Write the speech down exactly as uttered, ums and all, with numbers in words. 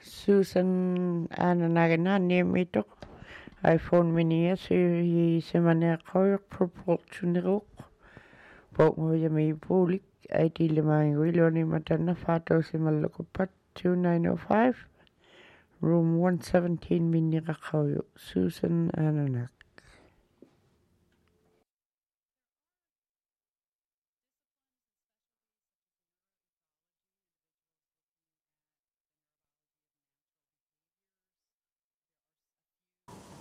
Susan Ananagananiamitok iPhone mini sy semaneaqaruq proportioneruq Pokmoyami pulik aitilemaanguiluni matanna faatausimallukupat two nine oh five room one seventeen minniqaqaruyu Susan Ananak